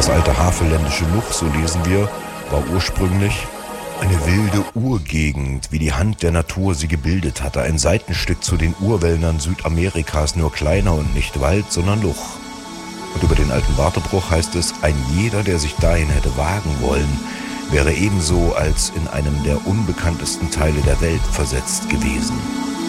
Das alte havelländische Nuch, so lesen wir, war ursprünglich eine wilde Urgegend, wie die Hand der Natur sie gebildet hatte. Ein Seitenstück zu den Urwäldern Südamerikas, nur kleiner und nicht Wald, sondern Luch. Und über den alten Wartebruch heißt es, ein jeder, der sich dahin hätte wagen wollen, wäre ebenso als in einem der unbekanntesten Teile der Welt versetzt gewesen.